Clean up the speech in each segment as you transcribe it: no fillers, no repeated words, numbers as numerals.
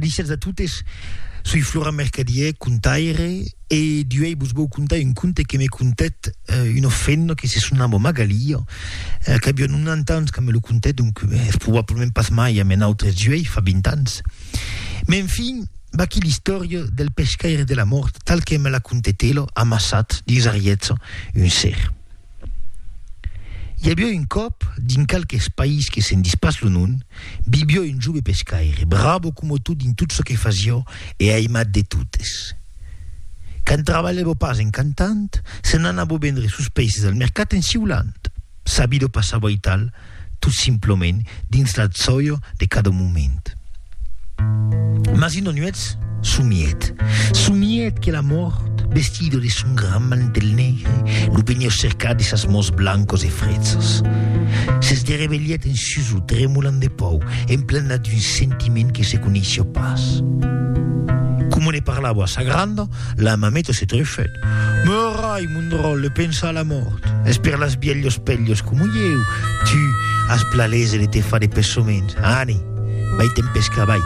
dicere a tuttes, sui Flora Mercadier, contaire, e duei busbo contai un conte che mi contet un offenno che si suonava Magalio, che abbia un anno che me lo contet, donc probabilmente pas mai a men altre duei, fa 20 anni. Ma infine, va qui l'histoire del pescaire della morte, tal che me la contetelo, ammassat, di Zariezzo, un ser. Hi havia un cop, din qualques país que se'n dispas lo non, vivia un jove pescaire, bravo come tu din tot ce que fazio e aimat de totes. Quand treballava pas encantant, se n'anava a vendre sus peixes al mercat enciulant. Sabido passava i tal, tot simplement, dins la zoio de cada moment. Mas in onuets, somiet que la mort, vestido de son gran mantel negre, lo venia cercar de sas mos blancos e frezzos. Ses de rebelliet en susu, tremulant de pou, emplenat d'un sentiment que se conisio pas. Come ne parlavo a Sagrando, la mameto se trufet. Morai, mundrol, le pensa a la mort. Es per las biellos pellos como eu. Tu has plalese de te fa de pesoments. Ani, vai te'n pesca, vai.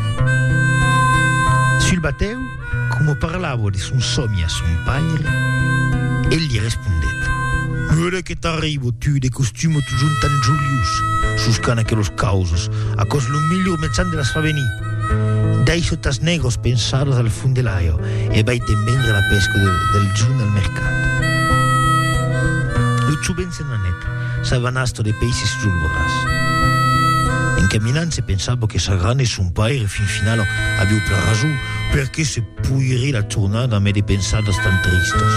Sul bateu, come parlavo de son somni a son paire, el gli respondet. Ora che t'arrivo, tu de costumo tu juntan Julius, sus cana que los causos, a cos lo miglior mezzan de las fa venir. Dai sotas negros pensados al fundelaio e vai te'n vendre la pesca del giun al mercat. Lo ciuben se nanet, savanasto de peixes sul borras. Encaminant se pensava che Sagrano e son paire fin finalo aviu per ragione perché se puieri la tornada a me de pensados tan tristos.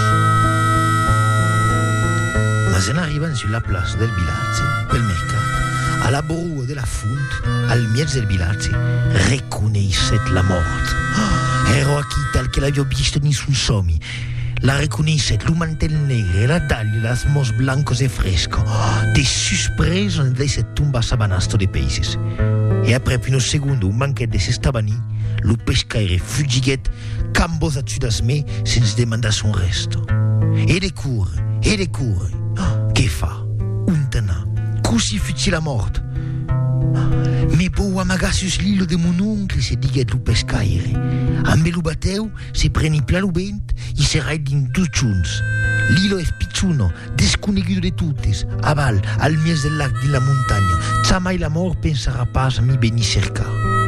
Ma se n'arrivan sulla place del Bilazzi, del mercat, a la brua de la font, al miez del Bilazzi, reconnaisset la mort. Ero aquí tal che l'avio visto in sul sommi. La reconnaisset, lo mantel negre, la daglia, las mos blancos e fresco. De suspreso lei se tumba a sabanasto de peixes. E apre pino secondo un manchet de se stabani, lo pescaire fugiguet, cambos a das me, senza demandar son resto. E de corre. Che fa? Untana. Crucifixi la mort. Me pou amagar sus l'ilo de mon oncle, se diguet lo pescaire. Ambe lo bateu, se preni pla lo vent, i se rai din dos giuns. L'ilo es pizzuno, desconegudo de totes, aval, al mies del lac di la montagna. Zamai la mort pensarà pas a mi veni cercar.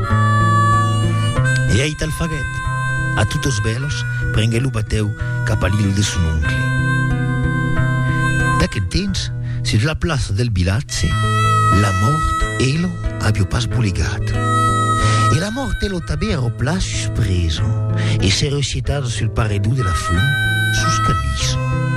E ai tal faguet, a tutos velos, prengue lo bateu cap a l'ilo de son oncle. D'aquest temps, sur la plaça del Bilazzi, la mort elo abbia pas bulegat. E la mort elo també ero pla suspreso e se recietato sul paredù della fun sus cadiso.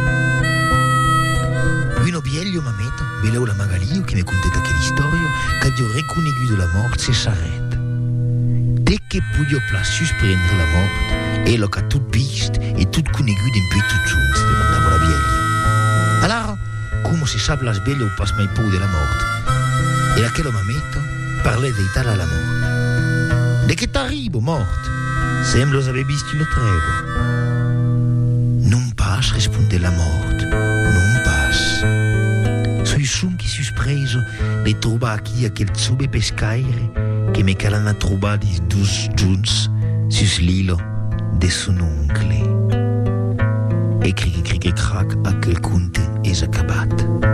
Uno vieglio mameto, veleu la Magalio che mi conteta che l'istorio che abbia riconeguto la mort se s'arrête. Dès che puglio pla susprendere la mort, elo che tot vist e tot conegut in più tot giuns, demandava la vieglio. Allora, come si sa la sveglia o pas mai pou de la mort? E aquel mametto parlait d'Itala alla mort. De che t'arrivo, mort? Sembra os ave visto uno trevo. Non pas, risponde la mort. Non pas. Sui sun che suspreso de trobar aquí aquel zube pescaire che me calan a trobar di dus giuns sus l'ilo de son oncle. E cric, crac, aquel conte es acabat.